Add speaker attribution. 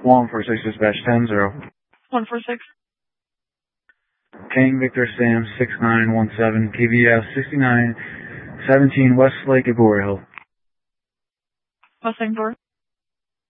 Speaker 1: 146 dispatch 10-0.
Speaker 2: 146.
Speaker 1: King Victor Sam 6917 PVS 6917 West Lake Agoura Hill.
Speaker 2: Mustang 4.